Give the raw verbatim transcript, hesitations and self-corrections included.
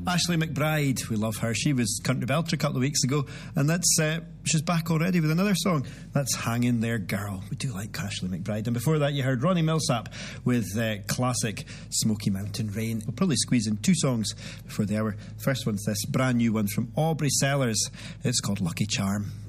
Ashley McBryde, we love her. She was Country Belter a couple of weeks ago, and that's uh, she's back already with another song. That's Hang In There Girl. We do like Ashley McBryde. And before that you heard Ronnie Millsap with uh, classic Smoky Mountain Rain. We'll probably squeeze in two songs before the hour. First one's this brand new one from Aubrey Sellers. It's called Lucky Charm.